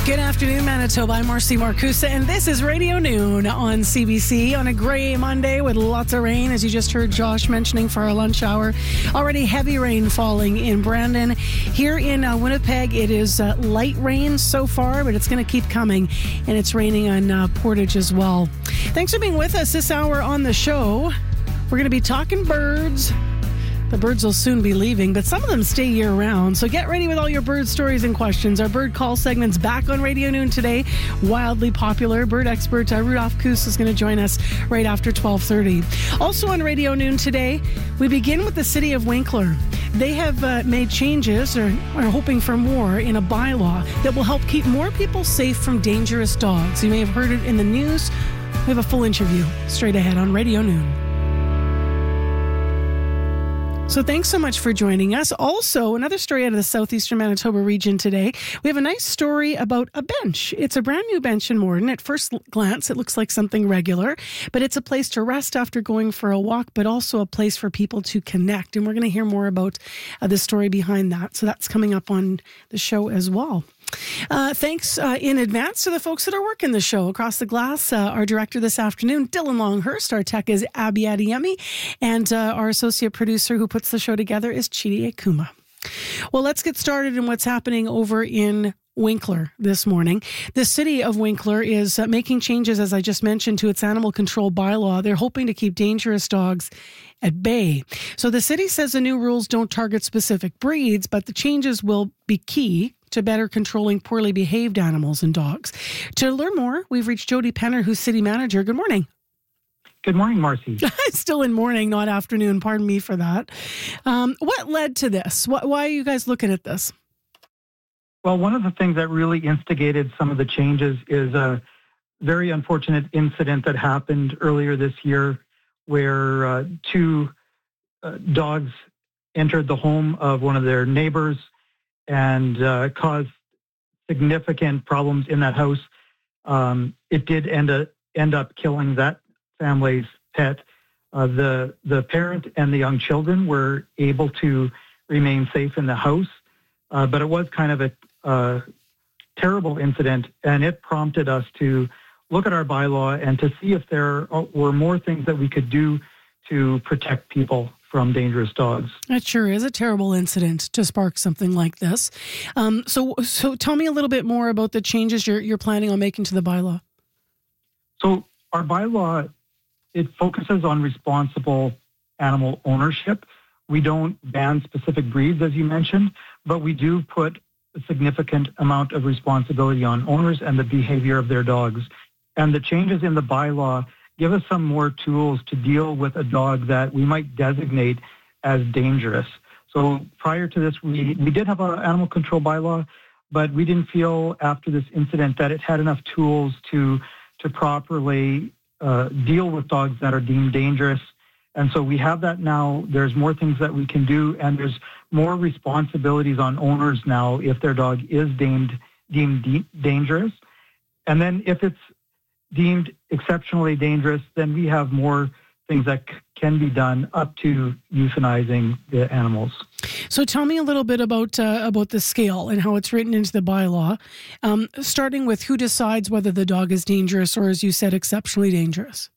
Good afternoon, Manitoba. I'm Marcy Marcusa, and this is Radio Noon on CBC on a gray Monday with lots of rain, as you just heard Josh mentioning for our lunch hour. Already heavy rain falling in Brandon. Here in Winnipeg, it is light rain so far, but it's going to keep coming, and it's raining on Portage as well. Thanks for being with us this hour on the show. We're going to be talking birds. The birds will soon be leaving, but some of them stay year-round. So get ready with all your bird stories and questions. Our bird call segment's back on Radio Noon today. Wildly popular. Bird expert Rudolph Koos is going to join us right after 12:30. Also on Radio Noon today, we begin with the city of Winkler. They have made changes, or are hoping for more, in a bylaw that will help keep more people safe from dangerous dogs. You may have heard it in the news. We have a full interview straight ahead on Radio Noon. So thanks so much for joining us. Also, another story out of the southeastern Manitoba region today. We have a nice story about a bench. It's a brand new bench in Morden. At first glance, it looks like something regular, but it's a place to rest after going for a walk, but also a place for people to connect. And we're going to hear more about the story behind that. So that's coming up on the show as well. Thanks in advance to the folks that are working the show. Across the glass, our director this afternoon, Dylan Longhurst. Our tech is Abby Adiyemi. And our associate producer who puts the show together is Chidi Akuma. Well, let's get started in what's happening over in Winkler this morning. The city of Winkler is making changes, as I just mentioned, to its animal control bylaw. They're hoping to keep dangerous dogs at bay. So the city says the new rules don't target specific breeds, but the changes will be key to better controlling poorly behaved animals and dogs. To learn more, we've reached Jody Penner, who's city manager. Good morning. Good morning, Marcy. Still in morning, not afternoon. Pardon me for that. What led to this? Why are you guys looking at this? Well, one of the things that really instigated some of the changes is a very unfortunate incident that happened earlier this year where two dogs entered the home of one of their neighbors and caused significant problems in that house. It did end up killing that family's pet. The parent and the young children were able to remain safe in the house, but it was kind of a terrible incident, and it prompted us to look at our bylaw and to see if there were more things that we could do to protect people from dangerous dogs. That sure is a terrible incident to spark something like this. So tell me a little bit more about the changes you're planning on making to the bylaw. So our bylaw, it focuses on responsible animal ownership. We don't ban specific breeds, as you mentioned, but we do put a significant amount of responsibility on owners and the behavior of their dogs. And the changes in the bylaw give us some more tools to deal with a dog that we might designate as dangerous. So prior to this, we did have an animal control bylaw, but we didn't feel after this incident that it had enough tools to properly deal with dogs that are deemed dangerous. And so we have that now. There's more things that we can do, and there's more responsibilities on owners now if their dog is deemed dangerous. And then if it's deemed exceptionally dangerous, then we have more things that can be done up to euthanizing the animals. So tell me a little bit about the scale and how it's written into the bylaw, starting with who decides whether the dog is dangerous or, as you said, exceptionally dangerous.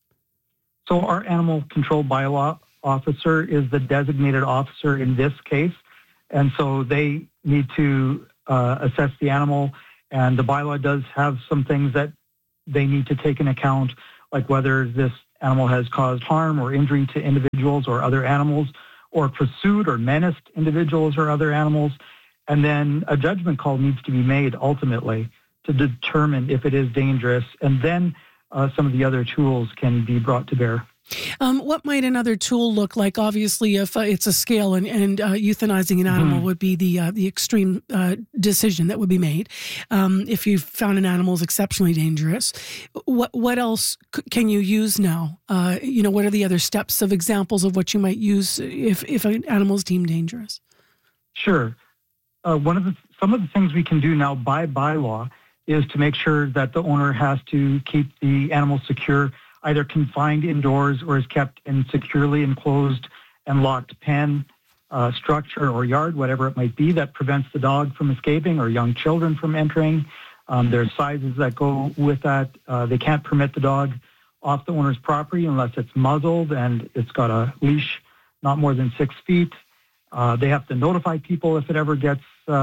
So our animal control bylaw officer is the designated officer in this case, and so they need to assess the animal, and the bylaw does have some things that they need to take into account, like whether this animal has caused harm or injury to individuals or other animals, or pursued or menaced individuals or other animals. And then a judgment call needs to be made ultimately to determine if it is dangerous. And then some of the other tools can be brought to bear. What might another tool look like? Obviously, if it's a scale and euthanizing an animal would be the extreme decision that would be made. If you found an animal is exceptionally dangerous, what else can you use now? What are the other steps of examples of what you might use if an animal is deemed dangerous? Sure. Some of the things we can do now by bylaw is to make sure that the owner has to keep the animal secure, either confined indoors or is kept in securely enclosed and locked pen, structure or yard, whatever it might be, that prevents the dog from escaping or young children from entering. There's sizes that go with that. They can't permit the dog off the owner's property unless it's muzzled and it's got a leash not more than 6 feet. They have to notify people if it ever gets,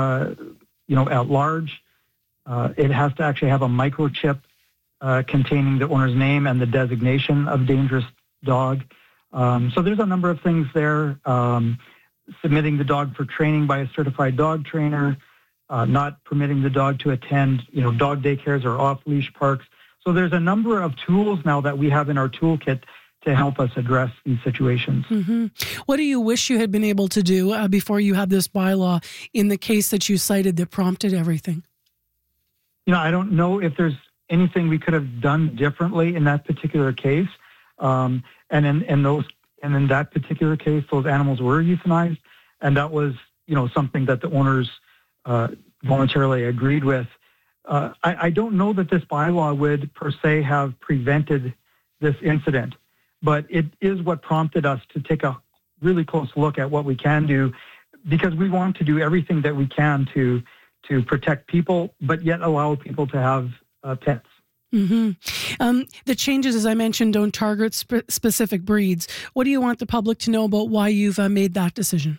at large. It has to actually have a microchip containing the owner's name and the designation of dangerous dog. So there's a number of things there. Submitting the dog for training by a certified dog trainer, not permitting the dog to attend, dog daycares or off-leash parks. So there's a number of tools now that we have in our toolkit to help us address these situations. Mm-hmm. What do you wish you had been able to do before you had this bylaw in the case that you cited that prompted everything? I don't know if there's anything we could have done differently in that particular case. And in that particular case, those animals were euthanized, and that was, something that the owners voluntarily agreed with. I don't know that this bylaw would per se have prevented this incident, but it is what prompted us to take a really close look at what we can do, because we want to do everything that we can to protect people, but yet allow people to have pets. Mm-hmm. The changes, as I mentioned, don't target specific breeds. What do you want the public to know about why you've made that decision?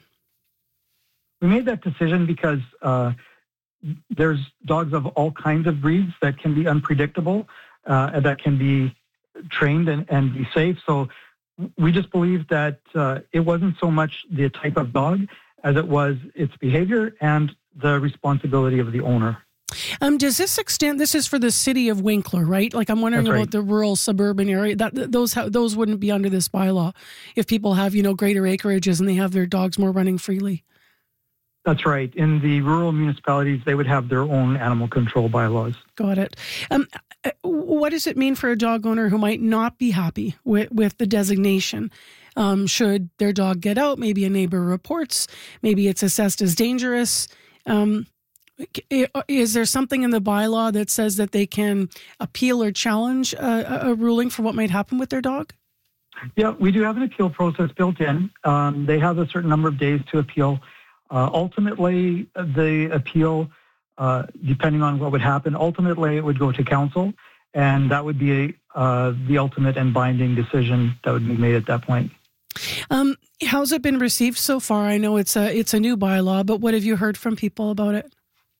We made that decision because there's dogs of all kinds of breeds that can be unpredictable, and that can be trained and be safe. So we just believe that it wasn't so much the type of dog as it was its behavior and the responsibility of the owner. Does this extend? This is for the city of Winkler, right? Like, I'm wondering about the rural suburban area. Those wouldn't be under this bylaw if people have greater acreages and they have their dogs more running freely. That's right. In the rural municipalities, they would have their own animal control bylaws. Got it. What does it mean for a dog owner who might not be happy with the designation? Should their dog get out? Maybe a neighbor reports. Maybe it's assessed as dangerous. Is there something in the bylaw that says that they can appeal or challenge a ruling for what might happen with their dog? Yeah, we do have an appeal process built in. They have a certain number of days to appeal. Ultimately, the appeal, depending on what would happen, ultimately it would go to council, and that would be the ultimate and binding decision that would be made at that point. How's it been received so far? I know it's a new bylaw, but what have you heard from people about it?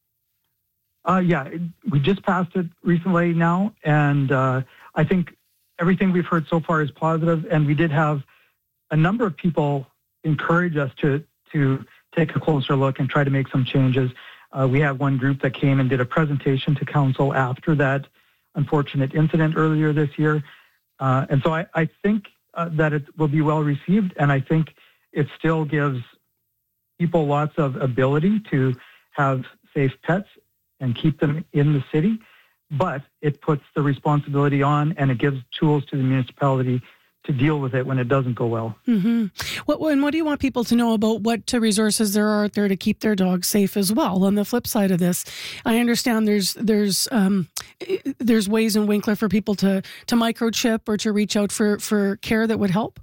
We just passed it recently now, and I think everything we've heard so far is positive, and we did have a number of people encourage us to take a closer look and try to make some changes. We have one group that came and did a presentation to council after that unfortunate incident earlier this year, and so I think that it will be well received, and I think it still gives people lots of ability to have safe pets and keep them in the city, but it puts the responsibility on, and it gives tools to the municipality to deal with it when it doesn't go well. Mm-hmm. What do you want people to know about what resources there are out there to keep their dogs safe as well? On the flip side of this, I understand there's ways in Winkler for people to microchip or to reach out for care that would help.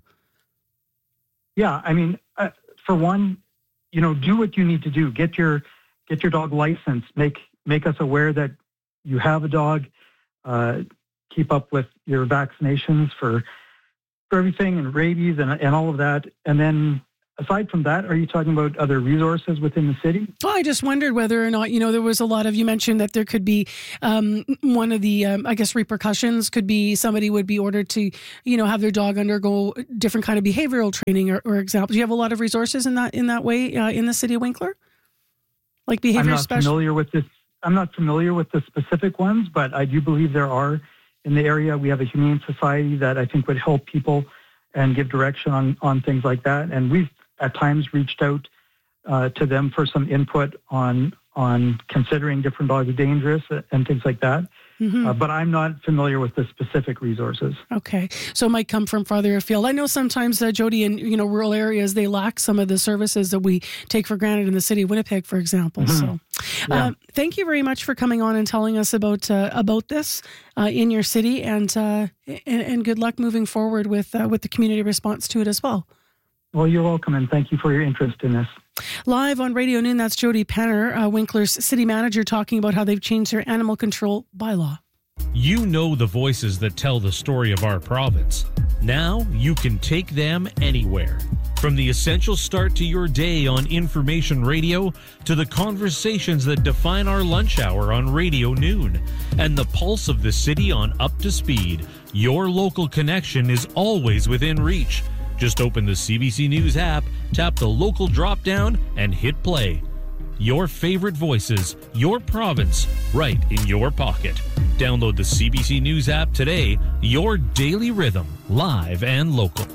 Yeah, I mean, for one, do what you need to do. Get your dog licensed. Make us aware that you have a dog. Keep up with your vaccinations for everything, and rabies and all of that. And then aside from that, are you talking about other resources within the city? Well, I just wondered whether or not, there was a lot of, you mentioned that there could be one of the, repercussions could be somebody would be ordered to, have their dog undergo different kind of behavioral training or examples. Do you have a lot of resources in that way in the city of Winkler? Like behavior specialists? I'm not familiar with the specific ones, but I do believe there are in the area. We have a humane society that I think would help people and give direction on things like that. And we've at times reached out to them for some input on considering different dogs dangerous and things like that. Mm-hmm. But I'm not familiar with the specific resources. Okay. So it might come from farther afield. I know sometimes, Jody, in rural areas, they lack some of the services that we take for granted in the city of Winnipeg, for example. Mm-hmm. So thank you very much for coming on and telling us about this in your city, and good luck moving forward with the community response to it as well. Well, you're welcome, and thank you for your interest in this. Live on Radio Noon, that's Jody Penner, Winkler's city manager, talking about how they've changed their animal control bylaw. You know the voices that tell the story of our province. Now you can take them anywhere. From the essential start to your day on Information Radio to the conversations that define our lunch hour on Radio Noon and the pulse of the city on Up to Speed, your local connection is always within reach. Just open the CBC News app, tap the local drop-down, and hit play. Your favorite voices, your province, right in your pocket. Download the CBC News app today, your daily rhythm, live and local.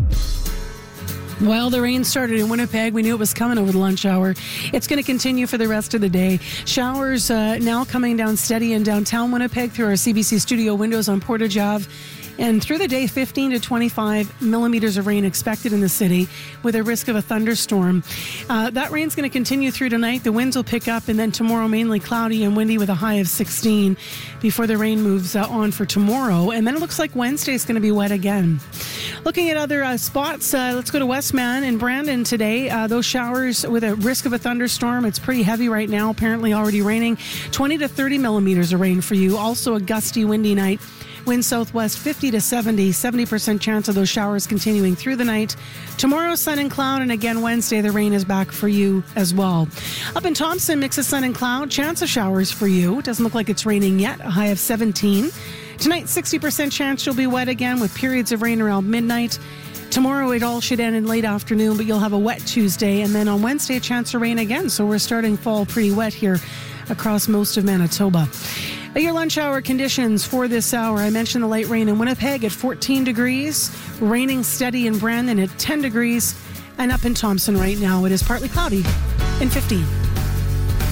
Well, the rain started in Winnipeg. We knew it was coming over the lunch hour. It's going to continue for the rest of the day. Showers now coming down steady in downtown Winnipeg through our CBC studio windows on Portage Ave. And through the day, 15 to 25 millimeters of rain expected in the city with a risk of a thunderstorm. That rain's going to continue through tonight. The winds will pick up, and then tomorrow mainly cloudy and windy with a high of 16 before the rain moves on for tomorrow. And then it looks like Wednesday's going to be wet again. Looking at other spots, let's go to Westman and Brandon today. Those showers with a risk of a thunderstorm. It's pretty heavy right now, apparently already raining. 20 to 30 millimeters of rain for you. Also a gusty, windy night. Wind southwest 50 to 70% chance of those showers continuing through the night. Tomorrow, sun and cloud, and again Wednesday, the rain is back for you as well. Up in Thompson, mix of sun and cloud, chance of showers for you. Doesn't look like it's raining yet, a high of 17. Tonight, 60% chance you'll be wet again with periods of rain around midnight. Tomorrow, it all should end in late afternoon, but you'll have a wet Tuesday. And then on Wednesday, a chance of rain again. So we're starting fall pretty wet here across most of Manitoba. Your lunch hour conditions for this hour. I mentioned the light rain in Winnipeg at 14 degrees, raining steady in Brandon at 10 degrees, and up in Thompson right now it is partly cloudy and 15.